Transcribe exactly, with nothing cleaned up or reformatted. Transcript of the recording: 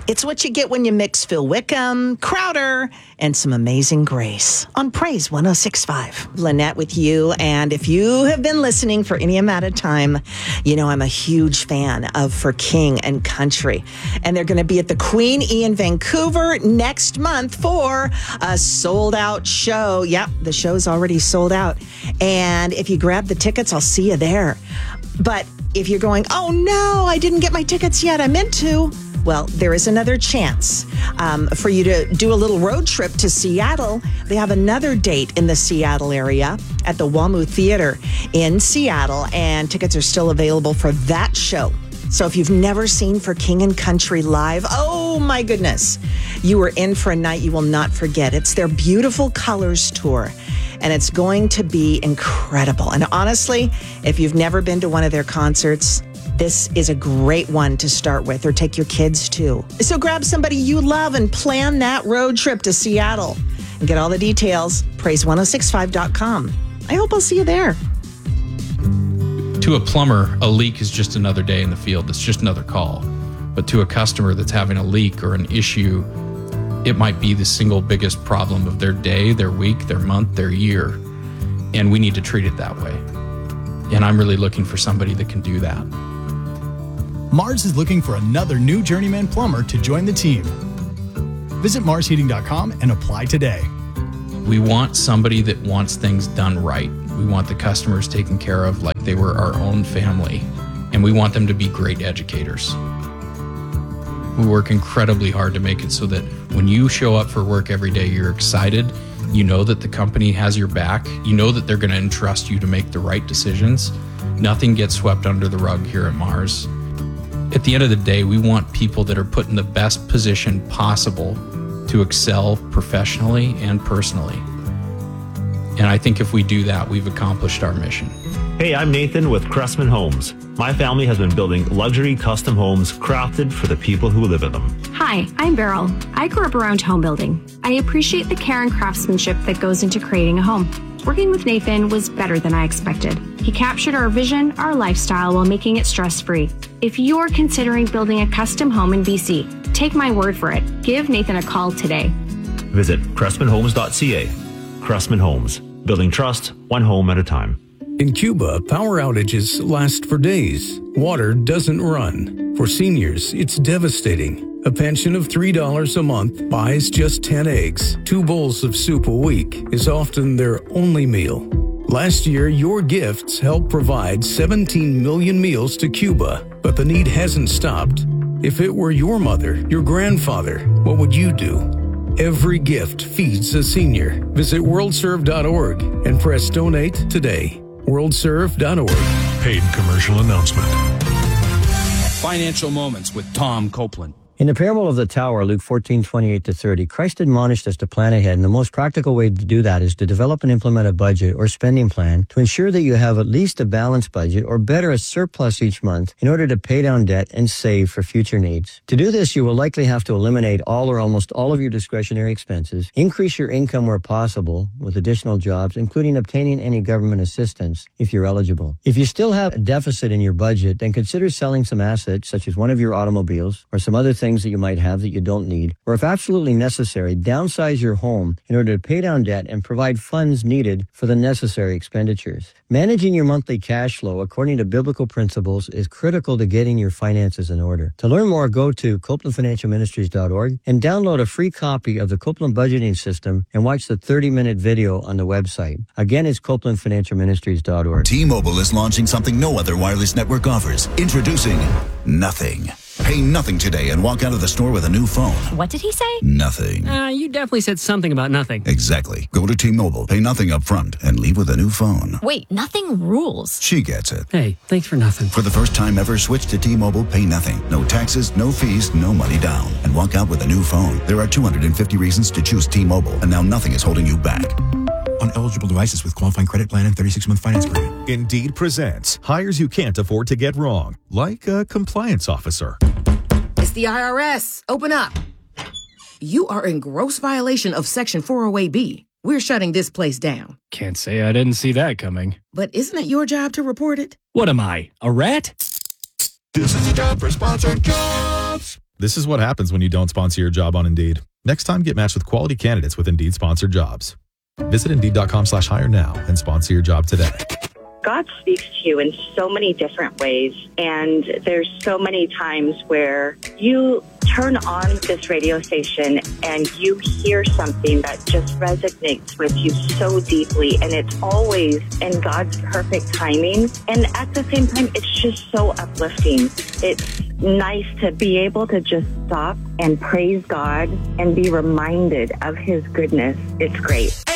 It's what you get when you mix Phil Wickham, Crowder, and some amazing grace on Praise one oh six point five. Lynette with you, and if you have been listening for any amount of time, you know I'm a huge fan of For King and Country. And they're going to be at the Queen E in Vancouver next month for a sold-out show. Yep, the show's already sold out. And if you grab the tickets, I'll see you there. But if you're going, oh no, I didn't get my tickets yet, I meant to. Well, there is another chance um, for you to do a little road trip to Seattle. They have another date in the Seattle area at the WAMU Theater in Seattle, and tickets are still available for that show. So if you've never seen For King and Country live, oh my goodness, you are in for a night you will not forget. It's their Beautiful Colors tour, and it's going to be incredible. And honestly, if you've never been to one of their concerts, this is a great one to start with, or take your kids to. So grab somebody you love and plan that road trip to Seattle. And get all the details, praise one oh six five dot com. I hope I'll see you there. To a plumber, a leak is just another day in the field. It's just another call. But to a customer that's having a leak or an issue, it might be the single biggest problem of their day, their week, their month, their year. And we need to treat it that way. And I'm really looking for somebody that can do that. Mars is looking for another new journeyman plumber to join the team. Visit mars heating dot com and apply today. We want somebody that wants things done right. We want the customers taken care of like they were our own family. And we want them to be great educators. We work incredibly hard to make it so that when you show up for work every day, you're excited. You know that the company has your back. You know that they're going to entrust you to make the right decisions. Nothing gets swept under the rug here at Mars. At the end of the day, we want people that are put in the best position possible to excel professionally and personally. And I think if we do that, we've accomplished our mission. Hey, I'm Nathan with Cressman Homes. My family has been building luxury custom homes crafted for the people who live in them. Hi, I'm Beryl. I grew up around home building. I appreciate the care and craftsmanship that goes into creating a home. Working with Nathan was better than I expected. He captured our vision, our lifestyle, while making it stress-free. If you're considering building a custom home in B C, take my word for it. Give Nathan a call today. Visit cressman homes dot c a. Cressman Homes, building trust one home at a time. In Cuba, power outages last for days. Water doesn't run. For seniors, it's devastating. A pension of three dollars a month buys just ten eggs. Two bowls of soup a week is often their only meal. Last year, your gifts helped provide seventeen million meals to Cuba, but the need hasn't stopped. If it were your mother, your grandfather, what would you do? Every gift feeds a senior. Visit world serve dot org and press donate today. world serve dot org. Paid commercial announcement. Financial Moments with Tom Copeland. In the parable of the tower, Luke fourteen, twenty-eight to thirty, Christ admonished us to plan ahead, and the most practical way to do that is to develop and implement a budget or spending plan to ensure that you have at least a balanced budget, or better, a surplus each month, in order to pay down debt and save for future needs. To do this, you will likely have to eliminate all or almost all of your discretionary expenses, increase your income where possible with additional jobs, including obtaining any government assistance if you're eligible. If you still have a deficit in your budget, then consider selling some assets, such as one of your automobiles or some other things that you might have that you don't need, or if absolutely necessary, downsize your home in order to pay down debt and provide funds needed for the necessary expenditures. Managing your monthly cash flow according to biblical principles is critical to getting your finances in order. To learn more, go to copeland financial ministries dot org and download a free copy of the Copeland Budgeting System and watch the thirty-minute video on the website. Again, it's copeland financial ministries dot org. T-Mobile is launching something no other wireless network offers. Introducing Nothing. Pay nothing today and walk out of the store with a new phone. What did he say? Nothing. Uh, you definitely said something about nothing. Exactly. Go to T-Mobile, pay nothing up front, and leave with a new phone. Wait, nothing rules. She gets it. Hey, thanks for nothing. For the first time ever, switch to T-Mobile, pay nothing. No taxes, no fees, no money down. And walk out with a new phone. There are two hundred fifty reasons to choose T-Mobile, and now nothing is holding you back. On eligible devices with qualifying credit plan and thirty-six month finance agreement. Indeed presents hires you can't afford to get wrong, like a compliance officer. It's the I R S. Open up. You are in gross violation of Section four oh eight B. We're shutting this place down. Can't say I didn't see that coming. But isn't it your job to report it? What am I, a rat? This is a job for Sponsored Jobs. This is what happens when you don't sponsor your job on Indeed. Next time, get matched with quality candidates with Indeed sponsored jobs. Visit Indeed.com slash hire now and sponsor your job today. God speaks to you in so many different ways, and there's so many times where you turn on this radio station and you hear something that just resonates with you so deeply, and it's always in God's perfect timing. And at the same time, it's just so uplifting. It's nice to be able to just stop and praise God and be reminded of His goodness. It's great.